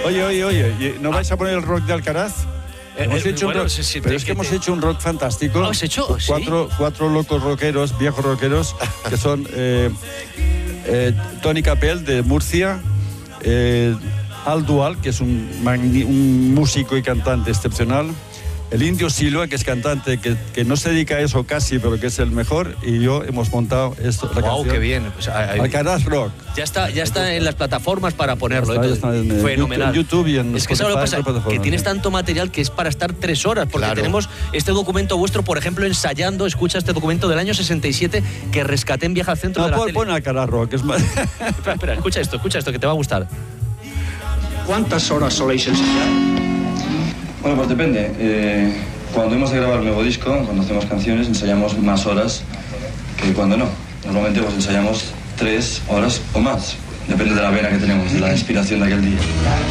Oye, ¿no vais a poner el rock de Alcaraz? Hemos hecho un rock, pero es que hemos hecho un rock fantástico. ¿Has hecho? Cuatro locos rockeros, viejos rockeros, que son Tony Capel de Murcia, Al Dual, que es un músico y cantante excepcional, el Indio Silva, que es cantante, que no se dedica a eso casi, pero que es el mejor, y yo hemos montado esto, la canción. ¡Wow, qué bien! Pues, Alcaraz Rock. Ya está en las plataformas para ponerlo. Ya está en fenomenal. En YouTube y en Es que ¿sabes lo que pasa? Que tienes tanto material que es para estar 3 horas, porque tenemos este documento vuestro, por ejemplo, ensayando, escucha este documento del año 67 que rescaté en Viaje al Centro de la tele. Pon Alcaraz Rock, es más... espera, escucha esto, que te va a gustar. ¿Cuántas horas soléis ensayar? Bueno, pues depende. Cuando hemos de grabar un nuevo disco, cuando hacemos canciones, ensayamos más horas que cuando no. Normalmente pues ensayamos 3 horas o más. Depende de la vena que tenemos, de la inspiración de aquel día.